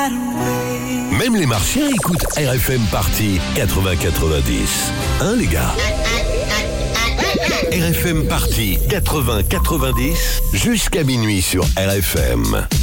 Même les martiens écoutent RFM Party 80-90. Hein les gars? RFM Party 80-90 jusqu'à minuit sur RFM.